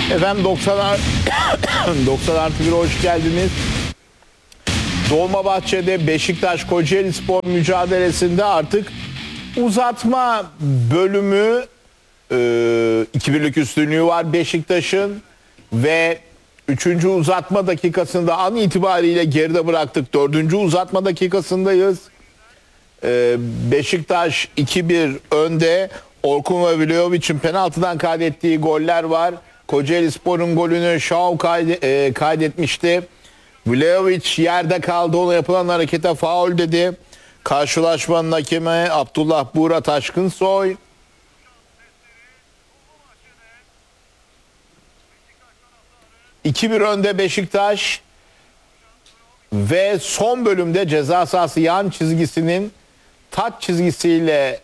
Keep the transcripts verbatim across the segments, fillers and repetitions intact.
Efendim doksan doksan artı bir hoş geldiniz. Dolmabahçe'de Beşiktaş Kocaelispor mücadelesinde artık uzatma bölümü e, iki birlik üstünlüğü var Beşiktaş'ın ve üçüncü uzatma dakikasında an itibariyle geride bıraktık. dördüncü uzatma dakikasındayız. E, Beşiktaş iki bir önde. Orkun ve Vlahovic'in penaltıdan kaydettiği goller var. Kocaelispor'un golünü Şav kayde, e, kaydetmişti. Vlahovic yerde kaldı. Ona yapılan harekete faul dedi. Karşılaşmanın hakemi Abdullah Buğra Taşkınsoy. iki bir önde Beşiktaş. Ve son bölümde ceza sahası yan çizgisinin taç çizgisiyle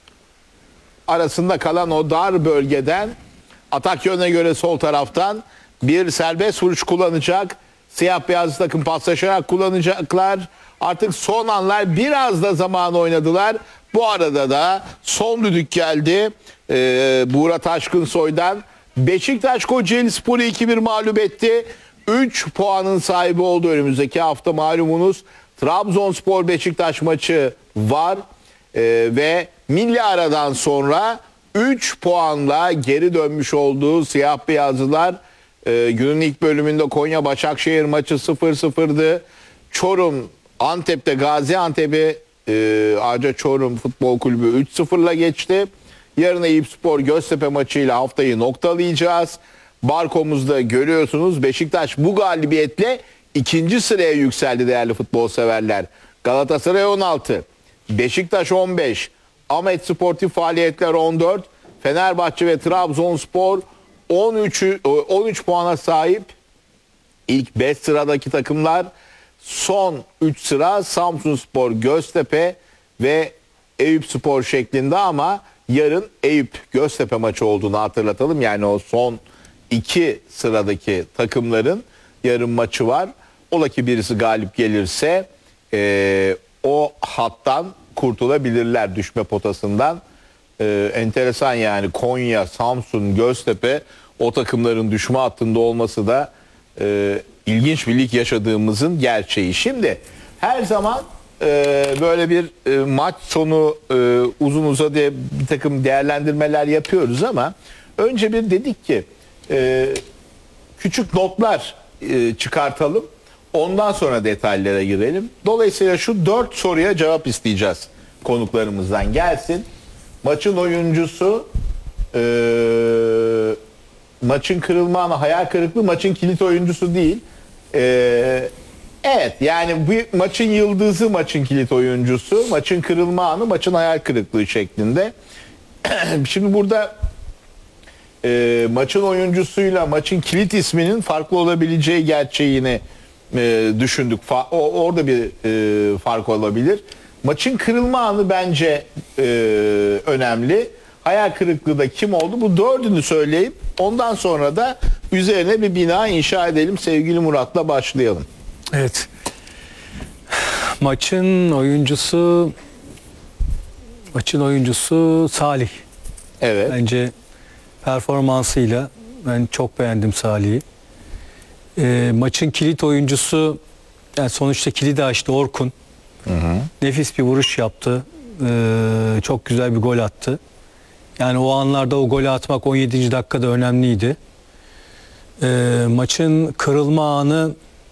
arasında kalan o dar bölgeden atak yönüne göre sol taraftan bir serbest vuruş kullanacak. Siyah beyaz takım paslaşarak kullanacaklar. Artık son anlar, biraz da zaman oynadılar. Bu arada da son düdük geldi ee, Buğra Taşkınsoy'dan. Beşiktaş Kocaelispor'u iki bir mağlup etti. üç puanın sahibi oldu. Önümüzdeki hafta malumunuz Trabzonspor Beşiktaş maçı var. Ee, ve milli aradan sonra üç puanla geri dönmüş olduğu siyah beyazlılar e, günün ilk bölümünde Konya Başakşehir maçı sıfır sıfırdı. Çorum Antep'te Gaziantep'i e, Arca Çorum Futbol Kulübü üç sıfırla geçti. Yarın Eyüpspor Göztepe maçıyla haftayı noktalayacağız. Barkomuzda görüyorsunuz Beşiktaş bu galibiyetle ikinci sıraya yükseldi değerli futbol severler. Galatasaray on altı, Beşiktaş on beş, Ahmet Sportif Faaliyetler on dört, Fenerbahçe ve Trabzonspor on üç, on üç puana sahip. İlk beş sıradaki takımlar, son üç sıra Samsunspor, Göztepe ve Eyüpspor şeklinde, ama yarın Eyüp Göztepe maçı olduğunu hatırlatalım. Yani o son iki sıradaki takımların yarın maçı var. Ola ki birisi galip gelirse e, o hattan kurtulabilirler, düşme potasından. Ee, enteresan yani, Konya, Samsun, Göztepe o takımların düşme hattında olması da e, ilginç bir lig yaşadığımızın gerçeği. Şimdi her zaman e, böyle bir e, maç sonu e, uzun uzadıya bir takım değerlendirmeler yapıyoruz, ama önce bir dedik ki e, küçük notlar e, çıkartalım. Ondan sonra detaylara girelim. Dolayısıyla şu dört soruya cevap isteyeceğiz konuklarımızdan. Gelsin. Maçın oyuncusu, e, maçın kırılma anı, hayal kırıklığı, maçın kilit oyuncusu değil. E, evet yani bu maçın yıldızı, maçın kilit oyuncusu, maçın kırılma anı, maçın hayal kırıklığı şeklinde. Şimdi burada e, maçın oyuncusuyla maçın kilit isminin farklı olabileceği gerçeğini e, düşündük. Fa- o, orada bir e, fark olabilir. Maçın kırılma anı bence e, önemli. Hayal kırıklığı da kim oldu? Bu dördünü söyleyip ondan sonra da üzerine bir bina inşa edelim. Sevgili Murat'la başlayalım. Evet. Maçın oyuncusu maçın oyuncusu Salih. Evet. Bence performansıyla ben çok beğendim Salih'i. E, maçın kilit oyuncusu, yani sonuçta kilidi açtı, Orkun. Hı hı. Nefis bir vuruş yaptı. Ee, çok güzel bir gol attı. Yani o anlarda o golü atmak on yedinci dakikada önemliydi. Ee, maçın kırılma anı,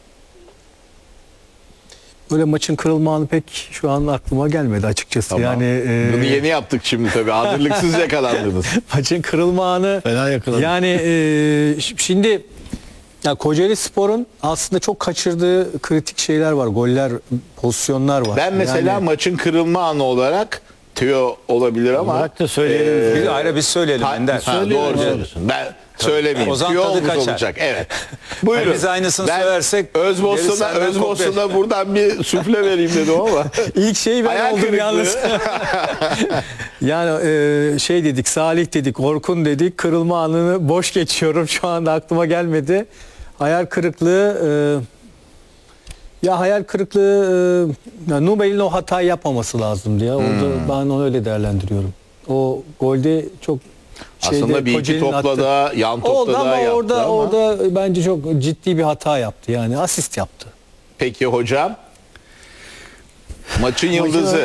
böyle maçın kırılma anı pek şu an aklıma gelmedi açıkçası. Tamam. Yani e, bunu yeni yaptık şimdi tabii. Hazırlıksız yakalandınız. maçın kırılma anı. Fena yakalandı. Yani e, şimdi ya Kocaelispor'un aslında çok kaçırdığı kritik şeyler var. Goller, pozisyonlar var. Ben mesela yani, maçın kırılma anı olarak Teo olabilir ama Olarak da söyleyelim. Bir ayrı biz söyleyelim Ha, Ender. ha, doğru söylüyorsun. Ben söylemeyeyim. O zaman Tüyo tadı olmuş kaçar. olacak. Evet. Buyurun. Yani biz aynısını söylersek Özbosna'na geri senden Özbosna'na buradan bir sufle vereyim dedim ama. İlk şeyi ben Hayal oldum kırıklığı. yalnız. Yani e, şey dedik, Salih dedik, Orkun dedik. Kırılma anını boş geçiyorum. Şu anda aklıma gelmedi. Hayal kırıklığı, e, ya hayal kırıklığı, e, ya Nubel'in o hatayı yapmaması lazımdı ya. Orada Hmm. ben onu öyle değerlendiriyorum. O golde çok Aslında şeyde, bir iki Kocaeli'nin topla attı. da yan topla Oldu da ama yaptı orada ama. orada bence çok ciddi bir hata yaptı. Yani asist yaptı. Peki hocam. Maçın yıldızı.